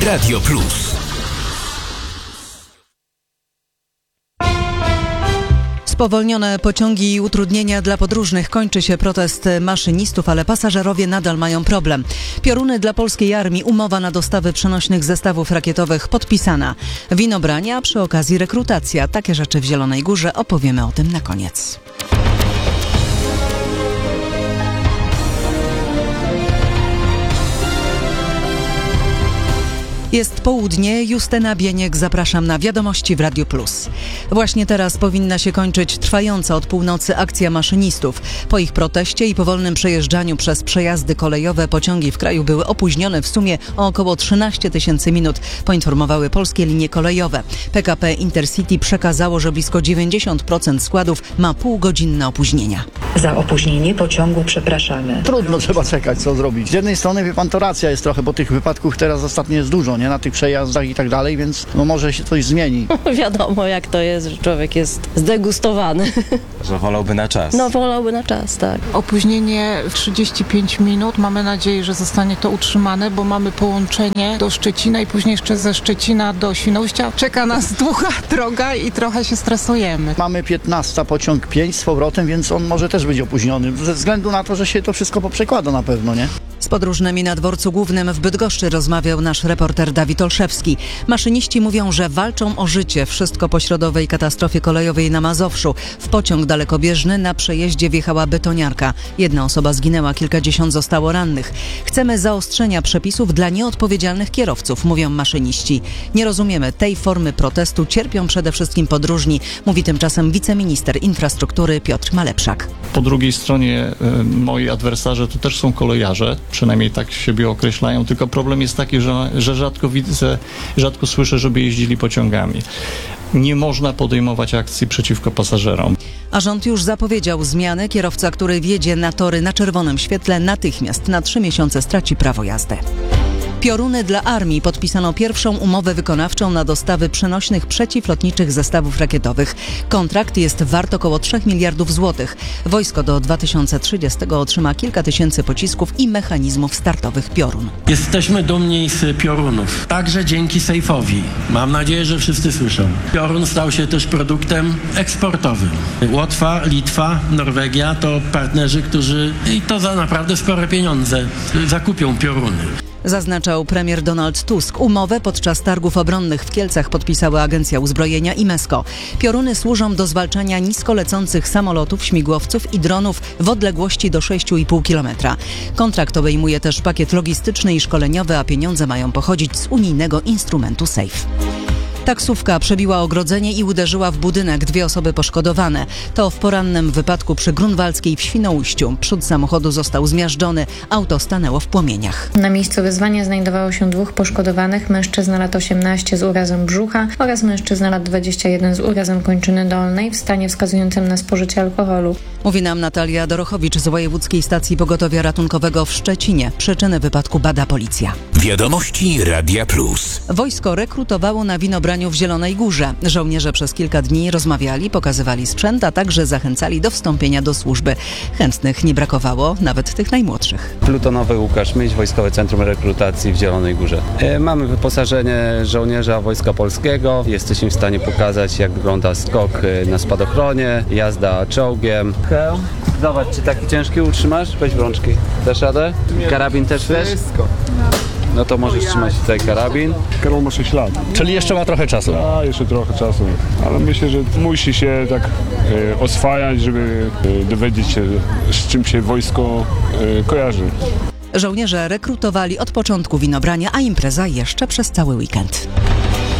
Radio Plus. Spowolnione pociągi i utrudnienia dla podróżnych. Kończy się protest maszynistów, ale pasażerowie nadal mają problem. Pioruny dla polskiej armii. Umowa na dostawy przenośnych zestawów rakietowych podpisana. Winobrania, a przy okazji rekrutacja. Takie rzeczy w Zielonej Górze. Opowiemy o tym na koniec. Jest południe, Justyna Bieniek, zapraszam na Wiadomości w Radiu Plus. Właśnie teraz powinna się kończyć trwająca od północy akcja maszynistów. Po ich proteście i powolnym przejeżdżaniu przez przejazdy kolejowe pociągi w kraju były opóźnione w sumie o około 13 000 minut, poinformowały polskie linie kolejowe. PKP Intercity przekazało, że blisko 90% składów ma półgodzinne opóźnienia. Za opóźnienie pociągu przepraszamy. Trudno, trzeba czekać, co zrobić. Z jednej strony, wie pan, to racja jest trochę, bo tych wypadków teraz ostatnio jest dużo, nie? Na tych przejazdach i tak dalej, więc może się coś zmieni. Wiadomo, jak to jest, że człowiek jest zdegustowany. Że wolałby na czas. No, wolałby na czas, tak. Opóźnienie w 35 minut. Mamy nadzieję, że zostanie to utrzymane, bo mamy połączenie do Szczecina i później jeszcze ze Szczecina do Świnoujścia. Czeka nas długa droga i trochę się stresujemy. Mamy 15 pociąg 5 z powrotem, więc on może też być opóźniony, ze względu na to, że się to wszystko poprzekłada na pewno, nie? Z podróżnymi na dworcu głównym w Bydgoszczy rozmawiał nasz reporter Dawid Olszewski. Maszyniści mówią, że walczą o życie. Wszystko po środowej katastrofie kolejowej na Mazowszu. W pociąg dalekobieżny na przejeździe wjechała betoniarka. Jedna osoba zginęła, kilkadziesiąt zostało rannych. Chcemy zaostrzenia przepisów dla nieodpowiedzialnych kierowców, mówią maszyniści. Nie rozumiemy tej formy protestu. Cierpią przede wszystkim podróżni, mówi tymczasem wiceminister infrastruktury Piotr Malepszak. Po drugiej stronie moi adwersarze to też są kolejarze, przynajmniej tak siebie określają, tylko problem jest taki, że rzadko słyszę, żeby jeździli pociągami. Nie można podejmować akcji przeciwko pasażerom. A rząd już zapowiedział zmiany. Kierowca, który wjedzie na tory na czerwonym świetle, natychmiast na 3 miesiące straci prawo jazdy. Pioruny dla armii. Podpisano pierwszą umowę wykonawczą na dostawy przenośnych przeciwlotniczych zestawów rakietowych. Kontrakt jest wart około 3 miliardów złotych. Wojsko do 2030 otrzyma kilka tysięcy pocisków i mechanizmów startowych Piorun. Jesteśmy dumni z Piorunów, także dzięki Sejfowi. Mam nadzieję, że wszyscy słyszą. Piorun stał się też produktem eksportowym. Łotwa, Litwa, Norwegia to partnerzy, którzy i to za naprawdę spore pieniądze zakupią Pioruny. Zaznaczał premier Donald Tusk. Umowę podczas targów obronnych w Kielcach podpisała Agencja Uzbrojenia i MESCO. Pioruny służą do zwalczania nisko lecących samolotów, śmigłowców i dronów w odległości do 6,5 km. Kontrakt obejmuje też pakiet logistyczny i szkoleniowy, a pieniądze mają pochodzić z unijnego instrumentu SAFE. Taksówka przebiła ogrodzenie i uderzyła w budynek. 2 osoby poszkodowane. To w porannym wypadku przy Grunwaldzkiej w Świnoujściu. Przód samochodu został zmiażdżony. Auto stanęło w płomieniach. Na miejscu wyzwania znajdowało się 2 poszkodowanych. Mężczyzna lat 18 z urazem brzucha oraz mężczyzna lat 21 z urazem kończyny dolnej w stanie wskazującym na spożycie alkoholu. Mówi nam Natalia Dorochowicz z Wojewódzkiej Stacji Pogotowia Ratunkowego w Szczecinie. Przyczyny wypadku bada policja. Wiadomości Radia Plus. Wojsko rekrutowało na winobraniu w Zielonej Górze. Żołnierze przez kilka dni rozmawiali, pokazywali sprzęt, a także zachęcali do wstąpienia do służby. Chętnych nie brakowało, nawet tych najmłodszych. Plutonowy Łukasz Myśl, Wojskowe Centrum Rekrutacji w Zielonej Górze. Mamy wyposażenie żołnierza Wojska Polskiego. Jesteśmy w stanie pokazać, jak wygląda skok na spadochronie, jazda czołgiem. Zobacz, czy taki ciężki utrzymasz? Weź rączki. Dasz radę? Karabin też też? Wszystko. No to możesz trzymać tutaj karabin. Karol ma 6 lat. Czyli jeszcze ma trochę czasu. A, jeszcze trochę czasu. Ale myślę, że musi się tak oswajać, żeby dowiedzieć się, z czym się wojsko kojarzy. Żołnierze rekrutowali od początku winobrania, a impreza jeszcze przez cały weekend.